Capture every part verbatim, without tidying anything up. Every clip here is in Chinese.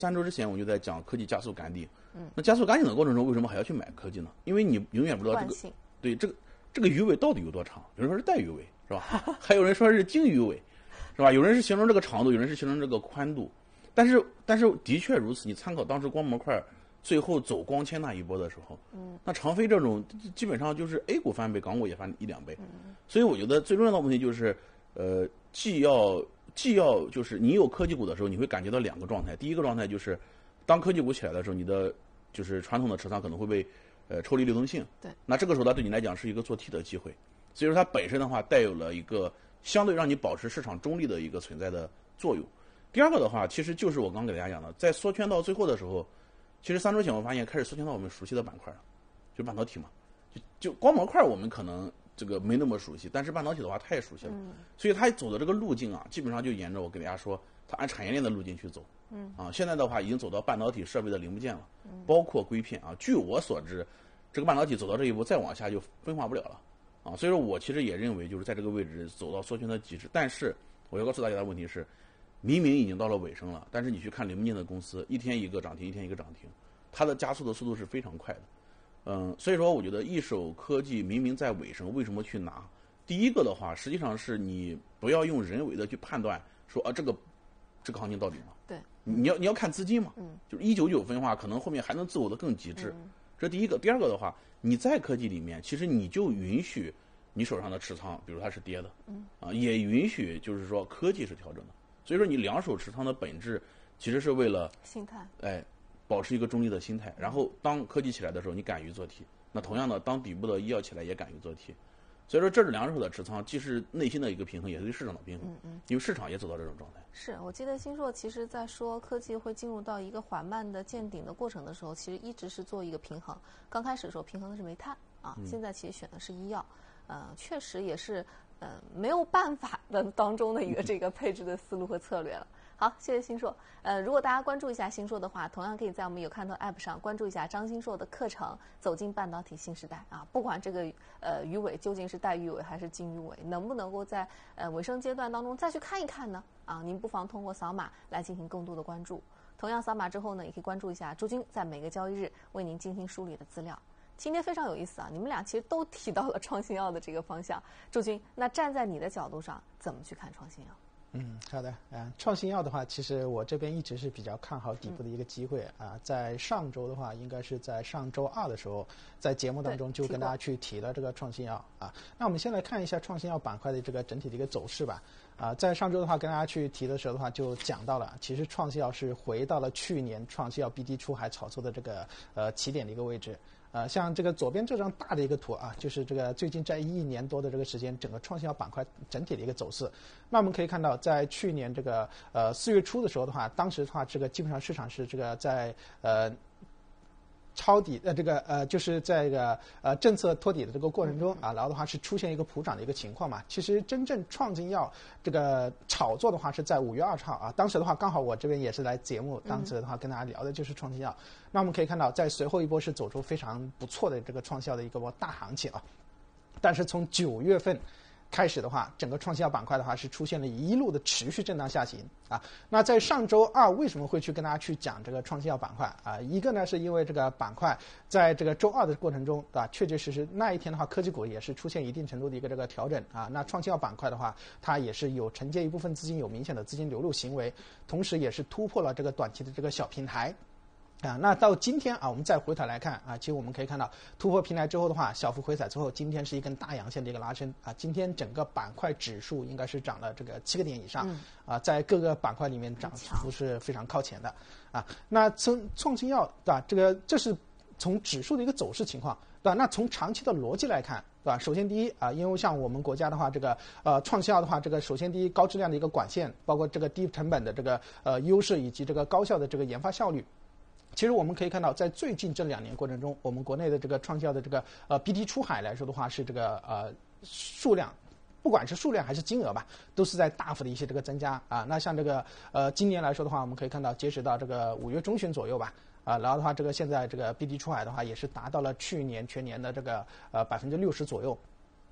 三周之前我就在讲科技加速赶顶，嗯，那加速赶顶的过程中，为什么还要去买科技呢？因为你永远不知道这个对这个这个鱼尾到底有多长，有人说是带鱼尾是吧？还有人说是鲸鱼尾，是吧？有人是形容这个长度，有人是形容这个宽度，但是但是的确如此，你参考当时光模块最后走光纤那一波的时候，嗯，那长飞这种基本上就是 A 股翻倍，港股也翻一两倍，嗯，所以我觉得最重要的问题就是，呃，既要既要就是你有科技股的时候，你会感觉到两个状态。第一个状态就是，当科技股起来的时候，你的就是传统的持仓可能会被呃抽离流动性。 对。 那这个时候它对你来讲是一个做 T 的机会，所以说它本身的话带有了一个相对让你保持市场中立的一个存在的作用。第二个的话，其实就是我刚给大家讲的，在缩圈到最后的时候，其实三周前我发现开始缩圈到我们熟悉的板块了，就半导体嘛，就就光模块我们可能。这个没那么熟悉，但是半导体的话太熟悉了，嗯、所以它走的这个路径啊，基本上就沿着我给大家说，它按产业链的路径去走。嗯啊，现在的话已经走到半导体设备的零部件了，嗯、包括硅片啊。据我所知，这个半导体走到这一步，再往下就分化不了了啊。所以说我其实也认为，就是在这个位置走到缩圈的极致。但是我要告诉大家的问题是，明明已经到了尾声了，但是你去看零部件的公司，一天一个涨停，一天一个涨停，它的加速的速度是非常快的。嗯，所以说我觉得一手科技明明在尾声，为什么去拿？第一个的话，实际上是你不要用人为的去判断说啊这个这个行情到底嘛？ 对， 你要你要看资金嘛， 嗯， 就是一九九分化，可能后面还能自我的更极致，嗯、这是第一个。第二个的话，你在科技里面，其实你就允许你手上的持仓，比如它是跌的，嗯，啊，也允许就是说科技是调整的。所以说你两手持仓的本质其实是为了心态， 哎。保持一个中立的心态，然后当科技起来的时候，你敢于做 T。那同样的，当底部的医药起来，也敢于做 T。所以说，这是两手的持仓，既是内心的一个平衡，也是对市场的平衡。嗯嗯。因为市场也走到这种状态。 是我记得新硕其实在说科技会进入到一个缓慢的见顶的过程的时候，其实一直是做一个平衡。刚开始的时候平衡的是煤炭啊，嗯、现在其实选的是医药，呃，确实也是呃没有办法的当中的一个这个配置的思路和策略了。好，谢谢新硕。呃，如果大家关注一下新硕的话，同样可以在我们有看头 App 上关注一下张新硕的课程《走进半导体新时代》啊。不管这个呃鱼尾究竟是带鱼尾还是金鱼尾，能不能够在呃尾声阶段当中再去看一看呢？啊，您不妨通过扫码来进行更多的关注。同样扫码之后呢，也可以关注一下朱军在每个交易日为您精心梳理的资料。今天非常有意思啊，你们俩其实都提到了创新药的这个方向。朱军，那站在你的角度上，怎么去看创新药？ 嗯，好的啊、呃，创新药的话，其实我这边一直是比较看好底部的一个机会啊、呃。在上周的话，应该是在上周二的时候，在节目当中就跟大家去提了这个创新药啊。那我们先来看一下创新药板块的这个整体的一个走势吧。啊、呃，在上周的话跟大家去提的时候的话，就讲到了，其实创新药是回到了去年创新药 B D 出海炒作的这个呃起点的一个位置。呃，像这个左边这张大的一个图啊，就是这个最近在一年多的这个时间，整个创新药板块整体的一个走势。那我们可以看到，在去年这个呃四月初的时候的话，当时的话，这个基本上市场是这个在呃。抄底呃，这个呃，就是在这个呃政策托底的这个过程中啊，然后的话是出现一个普涨的一个情况嘛。其实真正创新药这个炒作的话是在五月二十号啊，当时的话刚好我这边也是来节目，当时的话跟大家聊的就是创新药。那我们可以看到，在随后一波是走出非常不错的这个创新药的一个波大行情啊，但是从九月份开始的话，整个创新药板块的话是出现了一路的持续震荡下行啊。那在上周二为什么会去跟大家去讲这个创新药板块啊？一个呢是因为这个板块在这个周二的过程中啊，确确实实那一天的话，科技股也是出现一定程度的一个这个调整啊。那创新药板块的话，它也是有承接一部分资金有明显的资金流入行为，同时也是突破了这个短期的这个小平台。啊，那到今天啊，我们再回头来看啊，其实我们可以看到突破平台之后的话，小幅回踩之后，今天是一根大阳线的一个拉升啊。今天整个板块指数应该是涨了这个七个点以上，嗯、啊，在各个板块里面涨幅是非常靠前的啊。那从创新药对吧？这个这是从指数的一个走势情况对吧？那从长期的逻辑来看对吧？首先第一啊，因为像我们国家的话，这个呃创新药的话，这个首先第一高质量的一个管线，包括这个低成本的这个呃优势以及这个高效的这个研发效率。其实我们可以看到，在最近这两年过程中，我们国内的这个创新药的这个呃 B D 出海来说的话，是这个呃数量，不管是数量还是金额吧，都是在大幅的一些这个增加啊。那像这个呃今年来说的话，我们可以看到，截止到这个五月中旬左右吧，啊，然后的话，这个现在这个 B D 出海的话，也是达到了去年全年的这个呃百分之六十左右。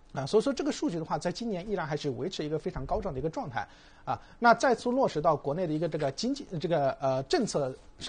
啊，所以说这个数据的话，在今年依然还是维持一个非常高涨的一个状态啊。那再次落实到国内的一个这个经济这个呃政策